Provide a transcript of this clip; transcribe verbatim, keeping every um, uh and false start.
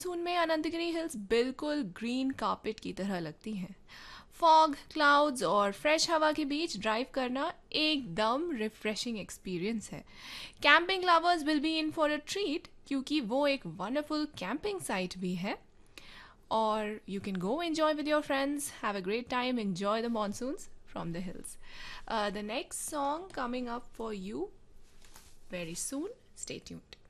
Monsoon में Ananthagiri hills बिल्कुल green carpet की तरह लगती हैं। फॉग, क्लाउड्स और फ्रेश हवा के बीच ड्राइव करना एकदम रिफ्रेशिंग एक्सपीरियंस है। Camping lovers will be in for a treat क्योंकि वो एक वंडरफुल कैंपिंग साइट भी है। और you can go enjoy with your friends, have a great time, enjoy the monsoons from the hills. Uh, the next song coming up for you very soon. Stay tuned.